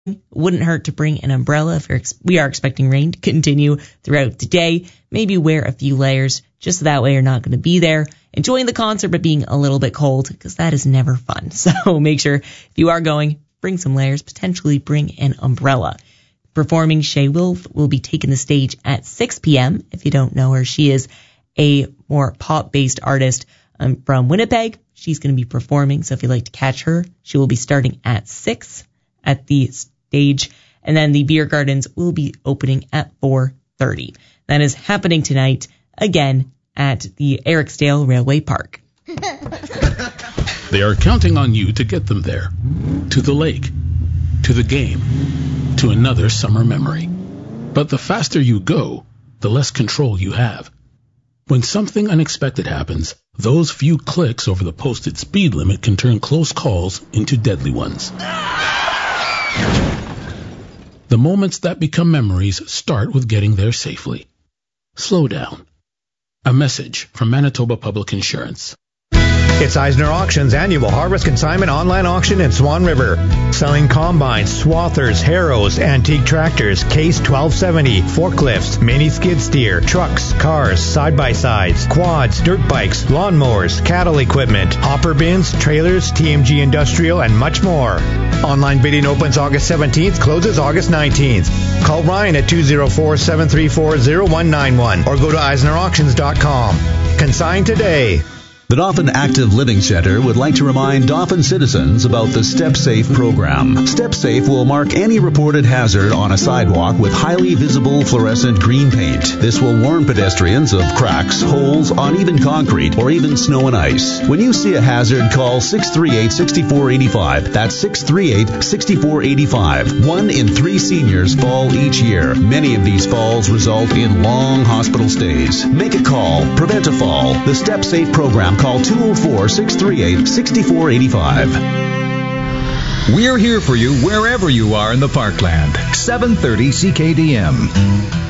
wouldn't hurt to bring an umbrella if we are expecting rain to continue throughout the day. Maybe wear a few layers, just so that way you're not going to be there enjoying the concert but being a little bit cold, because that is never fun. So make sure if you are going, bring some layers, potentially bring an umbrella. Performing, Shay Wolf will be taking the stage at 6 p.m. If you don't know her, she is a more pop-based artist from Winnipeg. She's going to be performing, so if you'd like to catch her, she will be starting at 6 at the stage, and then the beer gardens will be opening at 4:30. That is happening tonight, again, at the Eriksdale Railway Park. They are counting on you to get them there, to the lake, to the game, to another summer memory. But the faster you go, the less control you have. When something unexpected happens, those few clicks over the posted speed limit can turn close calls into deadly ones. The moments that become memories start with getting there safely. Slow down. A message from Manitoba Public Insurance. It's Eisner Auction's annual Harvest Consignment online auction in Swan River. Selling combines, swathers, harrows, antique tractors, Case 1270, forklifts, mini skid steer, trucks, cars, side-by-sides, quads, dirt bikes, lawnmowers, cattle equipment, hopper bins, trailers, TMG Industrial, and much more. Online bidding opens August 17th, closes August 19th. Call Ryan at 204-734-0191 or go to EisnerAuctions.com. Consign today. The Dauphin Active Living Center would like to remind Dauphin citizens about the Step Safe program. Step Safe will mark any reported hazard on a sidewalk with highly visible fluorescent green paint. This will warn pedestrians of cracks, holes, uneven concrete, or even snow and ice. When you see a hazard, call 638-6485. That's 638-6485. 1 in 3 seniors fall each year. Many of these falls result in long hospital stays. Make a call. Prevent a fall. The Step Safe program. Call 204-638-6485. We're here for you wherever you are in the Parkland. 730 CKDM.